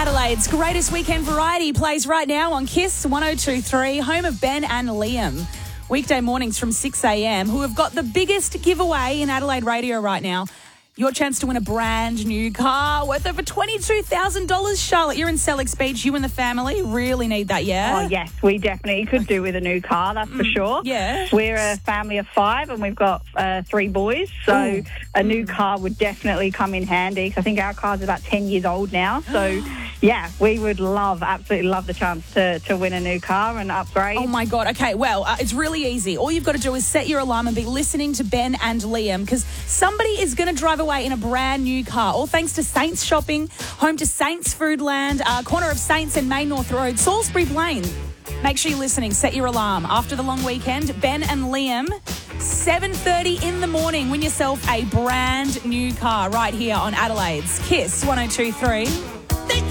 Adelaide's greatest weekend variety plays right now on Kiss 102.3, home of Ben and Liam. Weekday mornings from 6 a.m, who have got the biggest giveaway in Adelaide radio right now. Your chance to win a brand new car worth over $22,000, Charlotte. You're in Sellex Beach. You and the family really need that, yeah? Oh, yes, we definitely could do with a new car, that's for sure. Yeah. We're a family of 5 and we've got 3 boys, so a new car would definitely come in handy. I think our car's about 10 years old now, so yeah, we would absolutely love the chance to win a new car and upgrade. Oh, my God. Okay, well, it's really easy. All you've got to do is set your alarm and be listening to Ben and Liam, because somebody is going to drive away in a brand new car, all thanks to Saints Shopping, home to Saints Foodland, corner of Saints and Main North Road, Salisbury Plain. Make sure you're listening. Set your alarm. After the long weekend, Ben and Liam, 7:30 in the morning. Win yourself a brand new car right here on Adelaide's Kiss 102.3.